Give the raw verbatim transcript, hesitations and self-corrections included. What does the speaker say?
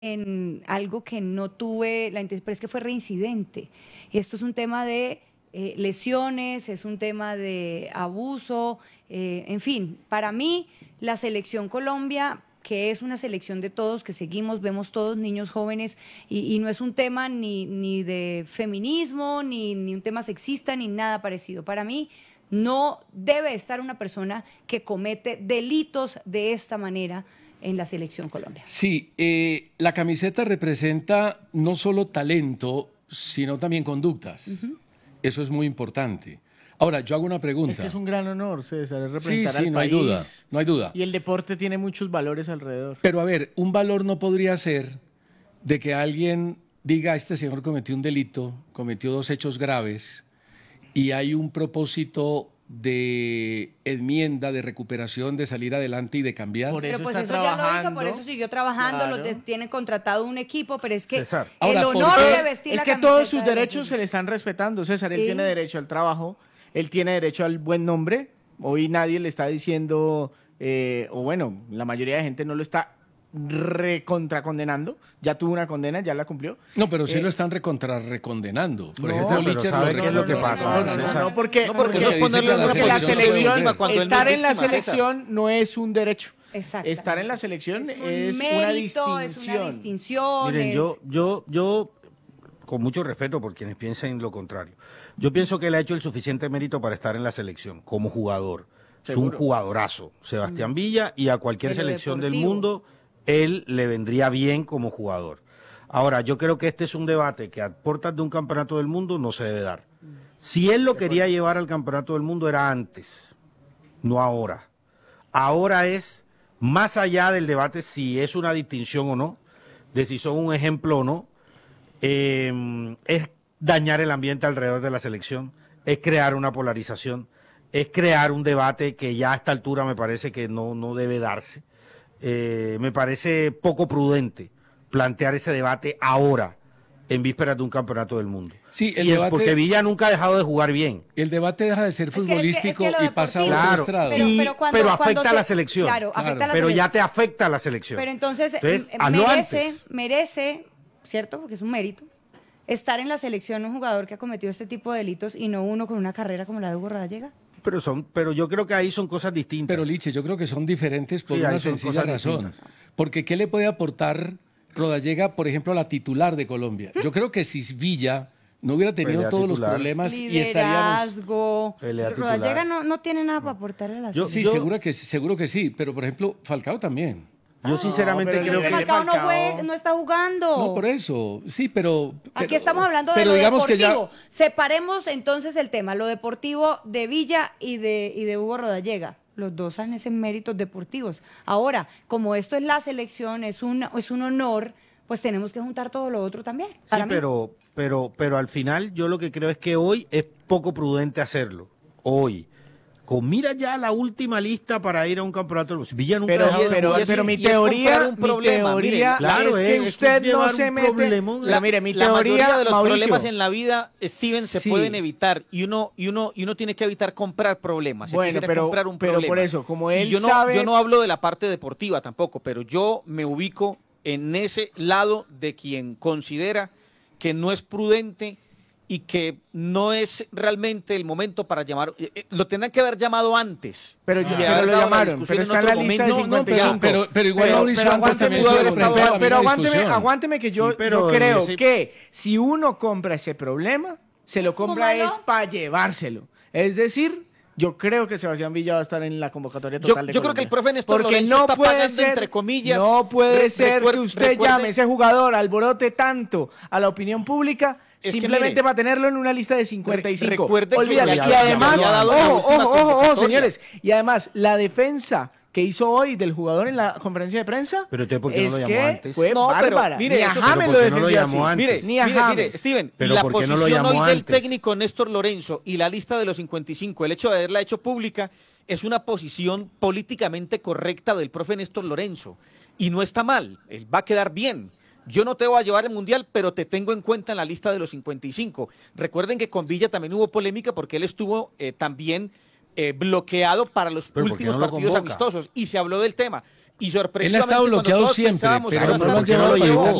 en algo que no tuve la intención, pero es que fue reincidente. Y esto es un tema de eh, lesiones, es un tema de abuso, eh, en fin, para mí la selección Colombia, que es una selección de todos, que seguimos, vemos todos niños jóvenes, y, y no es un tema ni, ni de feminismo, ni, ni un tema sexista, ni nada parecido. Para mí no debe estar una persona que comete delitos de esta manera en la selección Colombia. Sí, eh, la camiseta representa no solo talento, sino también conductas. Uh-huh. Eso es muy importante. Ahora, yo hago una pregunta. Es que es un gran honor, César, es representar sí, sí, al no país. hay duda, no hay duda. Y el deporte tiene muchos valores alrededor. Pero a ver, un valor no podría ser de que alguien diga, este señor cometió un delito, cometió dos hechos graves, y hay un propósito de enmienda, de recuperación, de salir adelante y de cambiar. Por eso pero pues está eso trabajando. ya lo hizo, por eso siguió trabajando, Claro. lo de, tienen contratado un equipo, pero es que César. el Ahora, honor ¿por qué? de vestir Es la que camiseta todos sus de la derechos se selección. le están respetando, César. Él Sí. tiene derecho al trabajo, él tiene derecho al buen nombre. Hoy nadie le está diciendo, eh, o bueno, la mayoría de gente no lo está recontracondenando. Ya tuvo una condena, ya la cumplió. No, pero sí Eh, lo están recontra recondenando. Por no, ejemplo, pero Licher ¿sabe lo qué es lo que recondena. pasa? No, no, no, César? no, porque, No, porque porque, no es ponerlo en una porque la posición de selección, víctima cuando él no estar es en la víctima, César. selección no es un derecho. Exactamente. Estar en la selección Es es, un una mérito, distinción. es una distinción. Miren, es- yo, yo, yo, con mucho respeto por quienes piensen lo contrario, yo pienso que él ha hecho el suficiente mérito para estar en la selección como jugador. Seguro. Es un jugadorazo, Sebastián Villa, y a cualquier De lo selección del deportivo. mundo, él le vendría bien como jugador. Ahora, yo creo que este es un debate que a puertas de un campeonato del mundo no se debe dar. Si él lo quería llevar al campeonato del mundo era antes, no ahora. Ahora es más allá del debate si es una distinción o no, de si son un ejemplo o no, eh, es dañar el ambiente alrededor de la selección, es crear una polarización, es crear un debate que ya a esta altura me parece que no, no debe darse. Eh, me parece poco prudente plantear ese debate ahora, en vísperas de un campeonato del mundo. Sí, Si el es debate- porque Villa nunca ha dejado de jugar bien. El debate deja de ser Es que- es que- futbolístico es que lo y pasa a deportivo- otro Claro, estrado. Pero- y- pero cuando- pero cuando afecta a se- la selección. Claro, Claro. afecta a la Pero selección. ya te afecta a la selección. Pero entonces, Entonces, eh, hazlo merece, antes. merece, ¿cierto? Porque es un mérito, estar en la selección un jugador que ha cometido este tipo de delitos y no uno con una carrera como la de Hugo Rodallega. Pero son, pero yo creo que ahí son cosas distintas. Pero Liche, yo creo que son diferentes por Sí, una ahí son sencilla cosas razón. distintas. Porque ¿qué le puede aportar Rodallega, por ejemplo, a la titular de Colombia? Yo creo que si Villa no hubiera tenido Pelea todos titular. los problemas y estaríamos... Liderazgo. Pelea titular. Rodallega no, no tiene nada para aportarle a la Yo- selección. Sí, seguro que, seguro que sí, pero por ejemplo, Falcao también. Yo sinceramente pero creo el que... nivel de Falcao no, Falcao. juega- no está jugando. No, por eso, sí, pero... Aquí pero- estamos hablando de pero lo digamos que deportivo. ya- Separemos entonces el tema, lo deportivo de Villa y de, y de Hugo Rodallega. Los dos han ese méritos deportivos. Ahora, como esto es la selección, es un, es un honor, pues tenemos que juntar todo lo otro también. Sí, Para mí. pero, pero, pero al final yo lo que creo es que hoy es poco prudente hacerlo. Hoy. Con mira ya la última lista para ir a un campeonato. Villa nunca Pero, ha dejado de pero, jugar. y es- pero mi y es comprar teoría, un mi problema, teoría miren, claro, es que es- es usted no llevar se un mete. problemón. La, mire, mi la teoría, mayoría de los Mauricio, problemas en la vida, Steven, se Sí. pueden evitar y uno y uno y uno tiene que evitar comprar problemas. Aquí Bueno, sería pero- comprar un pero problema. por eso, como Y él yo no, sabe- yo no hablo de la parte deportiva tampoco, pero yo me ubico en ese lado de quien considera que no es prudente y que no es realmente el momento para llamar. eh, eh, Lo tendrán que haber llamado antes. Pero, Y ya- haber pero lo dado la llamaron, discusión pero en está en la otro lista de momento. cincuenta y cinco. pero- pero igual Mauricio antes aguánteme, también se pero- presentó pero- a la pero misma aguánteme, discusión. aguánteme que yo, Sí, pero yo creo ese- que si uno compra ese problema, se lo compra Fúmalo. es para llevárselo. Es decir, yo creo que Sebastián Villa va a estar en la convocatoria Yo, total de yo creo que Colombia. el profe Néstor Porque Lorenzo no está puede pagando, ser, entre comillas. no puede re- ser recuer- que usted recuerde- llame a ese jugador, alborote tanto a la opinión pública Es que simplemente mire, para tenerlo en una lista de cincuenta y cinco. Re- recuerde que Olvídate. ya- Y ya además, había dado la ojo, última ojo, ojo, ojo, convocatoria. señores. Y además, la defensa que hizo hoy del jugador en la conferencia de prensa Pero usted, ¿por qué no es lo llamó que antes? fue No, pero bárbara. mire, Ni a eso- James pero lo ¿por qué no lo defendió llamó así. antes? Mire, Ni a mire, James. mire, Steven, Pero la ¿por qué no lo posición llamó hoy del antes? técnico Néstor Lorenzo y la lista de los cincuenta y cinco, el hecho de haberla hecho pública, es una posición políticamente correcta del profe Néstor Lorenzo. Y no está mal, él va a quedar bien. Yo no te voy a llevar al Mundial, pero te tengo en cuenta en la lista de los cincuenta y cinco. Recuerden que con Villa también hubo polémica porque él estuvo eh, también eh, bloqueado para los ¿Pero por qué últimos no lo partidos convoca? amistosos y se habló del tema. Y Él ha sorpresivamente, estado cuando bloqueado todos siempre, pensábamos, pero "Ah, no está lo han bloqueado, llevado lo para llevó". llevar.